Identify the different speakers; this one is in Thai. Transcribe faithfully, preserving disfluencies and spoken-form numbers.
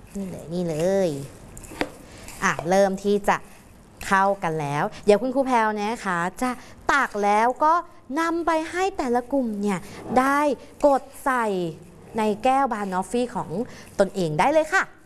Speaker 1: นี่เลยนี่เลยอ่ะเริ่มที่จะเข้ากันแล้วเดี๋ยวคุณครูแพลวนะคะจะตักแล้วก็นำไปให้แต่ละกลุ่มเนี่ยได้กดใส่ในแก้วบานอฟฟี่ของตนเองได้เลยค่ะ